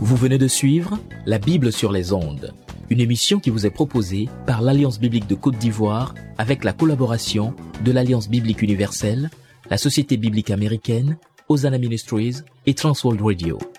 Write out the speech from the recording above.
Vous venez de suivre La Bible sur les ondes, une émission qui vous est proposée par l'Alliance biblique de Côte d'Ivoire avec la collaboration de l'Alliance biblique universelle, la Société biblique américaine, Hosanna Ministries et Transworld Radio.